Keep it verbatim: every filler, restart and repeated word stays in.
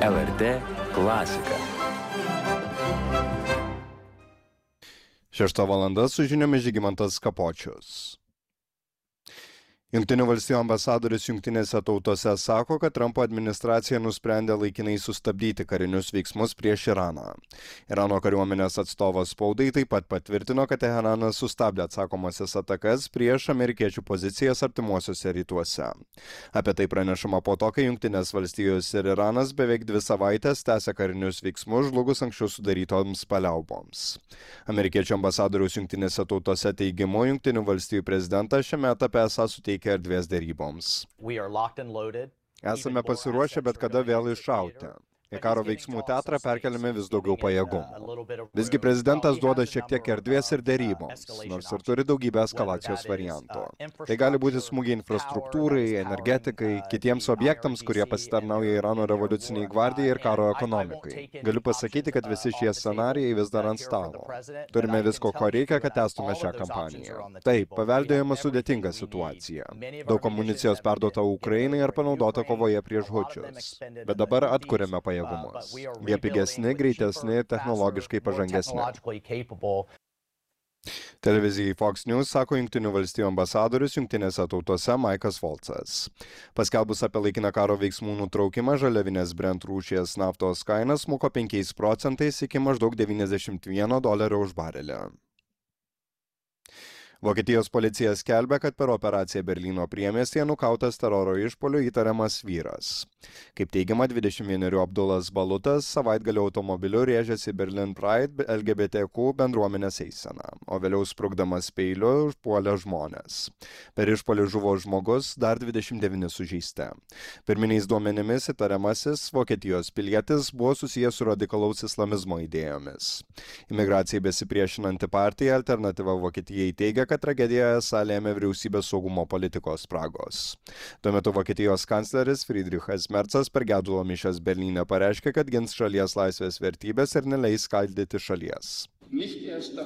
L R T klasika. Šešta valanda su žiniomis Žygimantas Kapočius. Jungtinių valstijų ambasadorius Jungtinėse tautose sako, kad Trumpo administracija nusprendė laikinai sustabdyti karinius veiksmus prieš Iraną. Irano kariuomenės atstovas spaudai taip pat patvirtino, kad Teheranas sustabdė atsakomasias atakas prieš amerikiečių pozicijas artimuosiuose rytuose. Apie tai pranešama po to, kai Jungtinės valstijos ir Iranas beveik dvi savaitės tęsia karinius veiksmus žlugus anksčiau sudarytoms paliauboms. Amerikiečių ambasadoriaus Jungtinėse tautose teigimu, Jungtinių valstijų prezidentas šiame etape esą suteikė erdvės deryboms. Esame pasiruošę bet kada vėl iššauti. Į karo veiksmų teatrą perkeliame vis daugiau pajėgumų. Visgi prezidentas duoda šiek tiek erdvės ir deryboms, nors ir turi daugybę eskalacijos variantų. Tai gali būti smūgiai infrastruktūrai, energetikai, kitiems objektams, kurie pasitarnauja Irano revoliuciniai gvardijai ir karo ekonomikai. Galiu pasakyti, kad visi šie scenarijai vis dar ant stalo. Turime visko, ko reikia, kad tęstume šią kampaniją. Taip, paveldėjama sudėtinga situacija. Daug amunicijos perduota Ukrainai ir panaudota kovoje prieš hučius. Bet dabar atkuriame pajėgumus. Jie pigesni, greitesni ir technologiškai pažangesni. Televizijai Fox News sako Jungtinių valstijų ambasadorius Jungtinėse tautose Maikas Voltsas. Paskelbus apie laikiną karo veiksmų nutraukimą, žaliavinės Brent rūšies naftos kainas smuko penkiais procentais iki maždaug devyniasdešimt vieno dolerio už barelį. Vokietijos policija skelbia, kad per operaciją Berlyno priemiestyje nukautas teroro išpuoliu įtariamas vyras. Kaip teigiama, dvidešimt vienerių Abdulas Balutas savaitgalio automobiliu rėžėsi Berlin Pride L G B T Q bendruomenės eiseną, o vėliau sprukdamas peiliu užpuolė žmonės. Per išpuolį žuvo žmogus, dar dvidešimt devyni sužeisti. Pirminiais duomenimis įtariamasis Vokietijos pilietis buvo susijęs su radikalaus islamizmo idėjomis. Imigracijai besipriešinanti partija Alternatyva Vokietijai teigia, kad tragediją esą lėmė vyriausybės saugumo politikos spragos. Tuo metu Vokietijos kancleris Friedrichas Merzas per gedulo mišias Berlyne pareiškė, kad gins šalies laisvės vertybės ir neleis skaldyti šalies.